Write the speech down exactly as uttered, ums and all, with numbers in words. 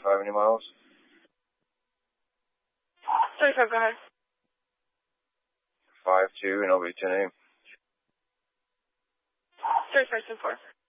thirty-five, any miles? thirty-five, go ahead. five two, and I'll be ten eight. thirty-five, ten four.